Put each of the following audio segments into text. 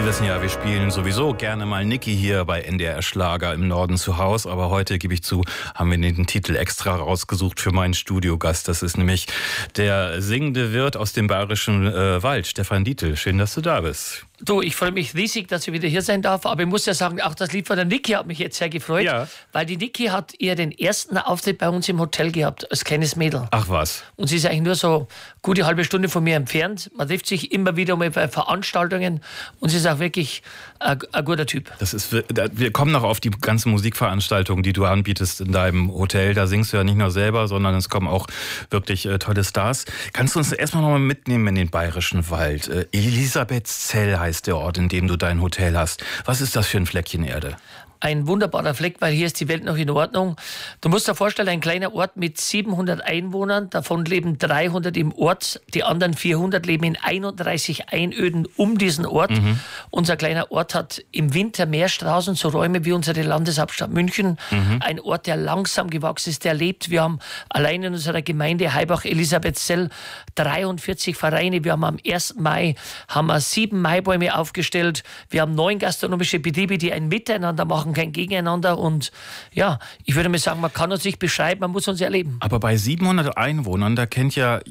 Sie wissen ja, wir spielen sowieso gerne mal Niki hier bei NDR Schlager im Norden zu Haus. Aber heute, gebe ich zu, haben wir den Titel extra rausgesucht für meinen Studiogast. Das ist nämlich der singende Wirt aus dem Bayerischen Wald, Stefan Dietl. Schön, dass du da bist. Du, ich freue mich riesig, dass ich wieder hier sein darf. Aber ich muss ja sagen, auch das Lied von der Niki hat mich jetzt sehr gefreut. Ja. Weil die Niki hat ihren ersten Auftritt bei uns im Hotel gehabt, als kleines Mädel. Ach was. Und sie ist eigentlich nur so gute halbe Stunde von mir entfernt. Man trifft sich immer wieder mal bei Veranstaltungen. Und sie ist auch wirklich ein guter Typ. Wir kommen noch auf die ganzen Musikveranstaltungen, die du anbietest in deinem Hotel. Da singst du ja nicht nur selber, sondern es kommen auch wirklich tolle Stars. Kannst du uns erstmal noch mal mitnehmen in den Bayerischen Wald? Elisabethzell heißt der Ort, in dem du dein Hotel hast. Was ist das für ein Fleckchen Erde? Ein wunderbarer Fleck, weil hier ist die Welt noch in Ordnung. Du musst dir vorstellen, ein kleiner Ort mit 700 Einwohnern, davon leben 300 im Ort, die anderen 400 leben in 31 Einöden um diesen Ort. Unser kleiner Ort hat im Winter mehr Straßen, so Räume wie unsere Landeshauptstadt München. Ein Ort, der langsam gewachsen ist, der lebt. Wir haben allein in unserer Gemeinde Heibach-Elisabethzell 43 Vereine. Wir haben am 1. Mai 7 Maibäume aufgestellt. Wir haben 9 gastronomische Betriebe, die ein Miteinander machen, kein Gegeneinander. Und ja, ich würde mal sagen, man kann uns nicht beschreiben, man muss uns erleben. Aber bei 700 Einwohnern, da kennt ja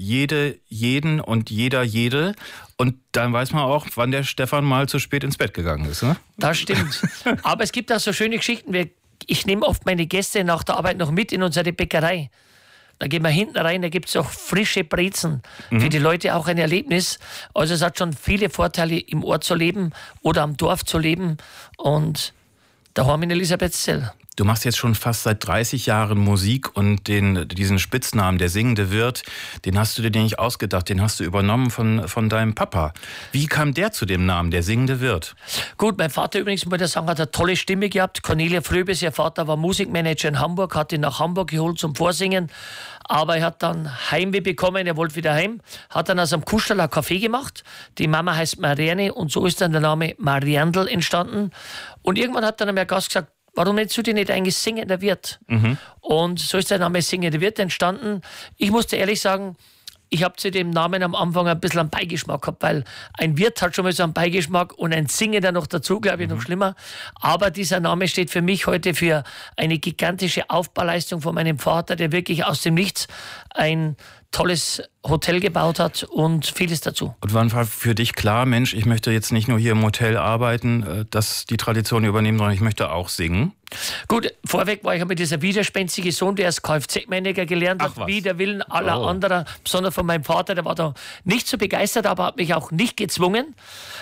jeden und jeder jede. Und dann weiß man auch, wann der Stefan mal zu spät ins Bett gegangen ist, ne? Das stimmt. Aber es gibt auch so schöne Geschichten. Ich nehme oft meine Gäste nach der Arbeit noch mit in unsere Bäckerei. Da gehen wir hinten rein, da gibt es auch frische Brezen. Für die Leute auch ein Erlebnis. Also es hat schon viele Vorteile, im Ort zu leben oder am Dorf zu leben. Und daheim in Elisabethzell. Du machst jetzt schon fast seit 30 Jahren Musik und diesen Spitznamen, der singende Wirt, den hast du dir nicht ausgedacht, den hast du übernommen von deinem Papa. Wie kam der zu dem Namen, der singende Wirt? Gut, mein Vater übrigens, muss ich sagen, hat eine tolle Stimme gehabt. Cornelia Fröbes, ihr Vater war Musikmanager in Hamburg, hat ihn nach Hamburg geholt zum Vorsingen. Aber er hat dann Heimweh bekommen, er wollte wieder heim, hat dann aus einem Kuschel ein Kaffee gemacht. Die Mama heißt Marianne und so ist dann der Name Mariandl entstanden. Und irgendwann hat dann einmal ein Gast gesagt, warum nennst du dich nicht eigentlich singender Wirt? Und so ist der Name singender Wirt entstanden. Ich musste ehrlich sagen, ich habe zu dem Namen am Anfang ein bisschen einen Beigeschmack gehabt, weil ein Wirt hat schon mal so einen Beigeschmack und ein Singender noch dazu, glaube ich, noch schlimmer. Aber dieser Name steht für mich heute für eine gigantische Aufbauleistung von meinem Vater, der wirklich aus dem Nichts ein tolles Hotel gebaut hat und vieles dazu. Und wann war für dich klar, Mensch, ich möchte jetzt nicht nur hier im Hotel arbeiten, dass die Tradition übernehmen, sondern ich möchte auch singen? Gut, vorweg war ich mit dieser widerspenstige Sohn, der als Kfz-Mechaniker gelernt hat, wider Willen aller anderer, besonders von meinem Vater, der war da nicht so begeistert, aber hat mich auch nicht gezwungen.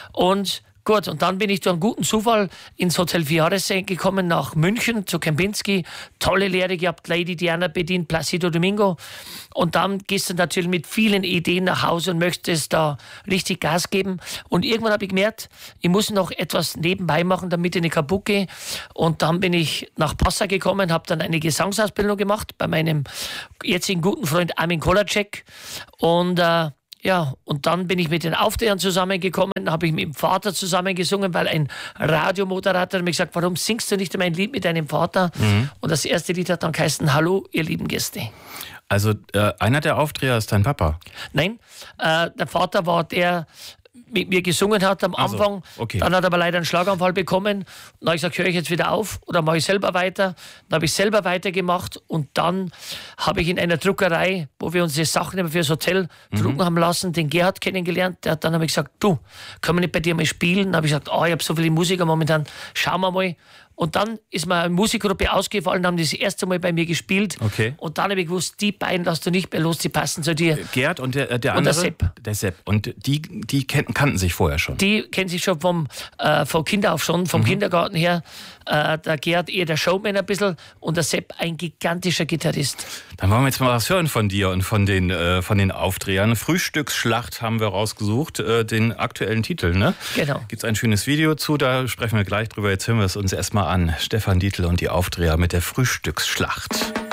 Und gut, und dann bin ich durch einen guten Zufall ins Hotel 4 Jahreszeiten gekommen, nach München zu Kempinski. Tolle Lehre gehabt, Lady Diana bedient, Placido Domingo. Und dann gehst du natürlich mit vielen Ideen nach Hause und möchtest da richtig Gas geben. Und irgendwann habe ich gemerkt, ich muss noch etwas nebenbei machen, damit ich nicht kaputt gehe. Und dann bin ich nach Passau gekommen, habe dann eine Gesangsausbildung gemacht bei meinem jetzigen guten Freund Armin Kolacek. Und ja, und dann bin ich mit den Auftritten zusammengekommen, habe ich mit dem Vater zusammen gesungen, weil ein Radiomoderator hat mir gesagt, warum singst du nicht mein Lied mit deinem Vater? Und das erste Lied hat dann geheißen, Hallo, ihr lieben Gäste. Also einer der Aufdreher ist dein Papa? Nein, der Vater war der mit mir gesungen hat am Anfang. Okay. Dann hat er aber leider einen Schlaganfall bekommen. Dann habe ich gesagt, höre ich jetzt wieder auf oder mache ich selber weiter? Dann habe ich selber weitergemacht und dann habe ich in einer Druckerei, wo wir unsere Sachen immer für das Hotel drucken haben lassen, den Gerhard kennengelernt. Dann habe ich gesagt, du, können wir nicht bei dir mal spielen? Dann habe ich gesagt, ich habe so viele Musiker momentan, schauen wir mal. Und dann ist mir eine Musikgruppe ausgefallen, haben das erste Mal bei mir gespielt. Okay. Und dann habe ich gewusst, die beiden lass du nicht mehr los, die passen zu dir. Gerd und der andere? Und der Sepp. Der Sepp. Und die kannten sich vorher schon? Die kennen sich schon vom Kinder auf schon, vom Kindergarten her. Der Gerd eher der Showman ein bisschen und der Sepp ein gigantischer Gitarrist. Dann wollen wir jetzt mal was hören von dir und von den Aufdrehern. Frühstücksschlacht haben wir rausgesucht, den aktuellen Titel, ne? Genau. Gibt es ein schönes Video zu, da sprechen wir gleich drüber. Jetzt hören wir es uns erstmal an. Stefan Dietl und die Aufdreher mit der Frühstücksschlacht.